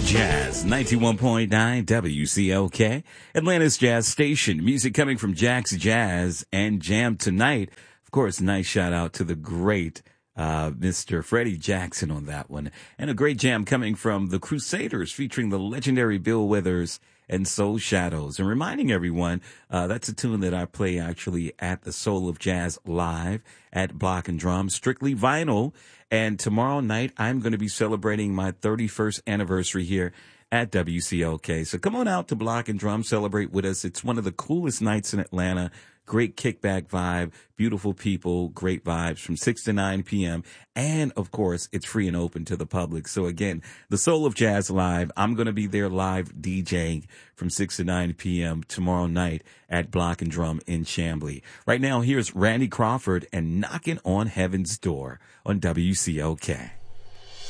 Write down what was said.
Jazz 91.9 WCLK, Atlanta's jazz station. Music coming from Jack's Jazz and Jam tonight. Of course, nice shout out to the great Mr. Freddie Jackson on that one. And a great jam coming from the Crusaders featuring the legendary Bill Withers and Soul Shadows. And reminding everyone, that's a tune that I play actually at the Soul of Jazz Live at Block and Drum, strictly vinyl. And tomorrow night, I'm going to be celebrating my 31st anniversary here at WCLK. So come on out to Block and Drum, celebrate with us. It's one of the coolest nights in Atlanta. Great kickback vibe, beautiful people, great vibes from 6 to 9 p.m. And, of course, it's free and open to the public. So, again, the Soul of Jazz Live, I'm going to be there live DJing from 6 to 9 p.m. tomorrow night at Block and Drum in Chamblee. Right now, here's Randy Crawford and Knocking on Heaven's Door on WCLK.